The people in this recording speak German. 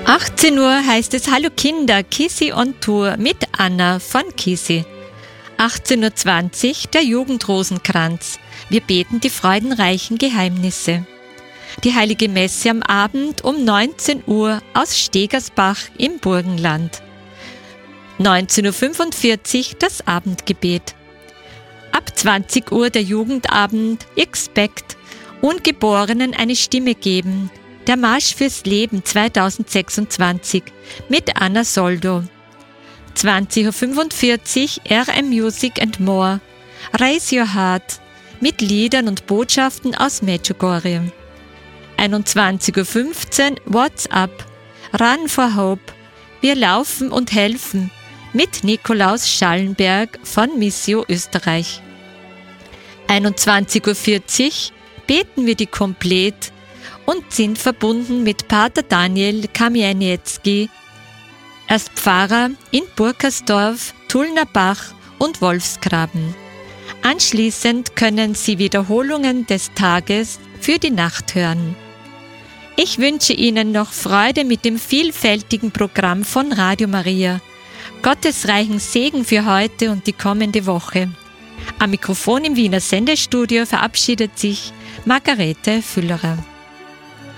18 Uhr heißt es Hallo Kinder, Kissi on Tour mit Anna von Kissi. 18.20 Uhr der Jugendrosenkranz. Wir beten die freudenreichen Geheimnisse. Die Heilige Messe am Abend um 19 Uhr aus Stegersbach im Burgenland. 19.45 Uhr das Abendgebet. Ab 20 Uhr der Jugendabend Expect, Ungeborenen eine Stimme geben. Der Marsch fürs Leben 2026 mit Anna Soldo. 20.45 Uhr RM Music and More. Raise Your Heart mit Liedern und Botschaften aus Medjugorje. 21.15 Uhr What's Up? Run for Hope. Wir laufen und helfen mit Nikolaus Schallenberg von Missio Österreich. 21.40 Uhr beten wir die Komplett und sind verbunden mit Pater Daniel Kamieniecki. Er ist Pfarrer in Burkersdorf, Tullnerbach und Wolfsgraben. Anschließend können Sie Wiederholungen des Tages für die Nacht hören. Ich wünsche Ihnen noch Freude mit dem vielfältigen Programm von Radio Maria. Gottes reichen Segen für heute und die kommende Woche. Am Mikrofon im Wiener Sendestudio verabschiedet sich Margarete Füllerer.